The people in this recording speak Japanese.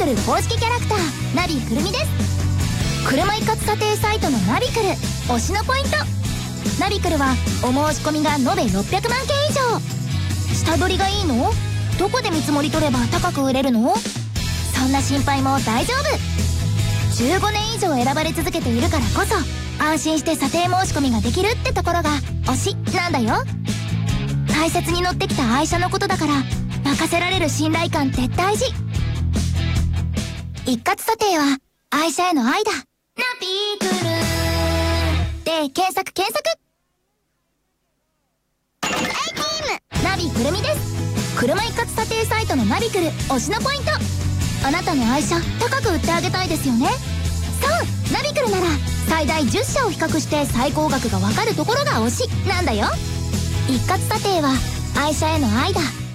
ル公式キャラクターナビくるみです。車一括査定サイトのナビクル推しのポイント。ナビクルはお申し込みが延べ600万件以上。下取りがいいの？どこで見積もり取れば高く売れるの？そんな心配も大丈夫。15年以上選ばれ続けているからこそ安心して査定申し込みができるってところが推しなんだよ。大切に乗ってきた愛車のことだから任せられる信頼感って大事。一括査定は愛車への愛だ。ナビクルで検索ナビくるみです。車一括査定サイトのナビクル推しのポイント。あなたの愛車高く売ってあげたいですよね。そう、ナビクルなら最大10社を比較して最高額がわかるところが推しなんだよ。一括査定は愛車への愛だ。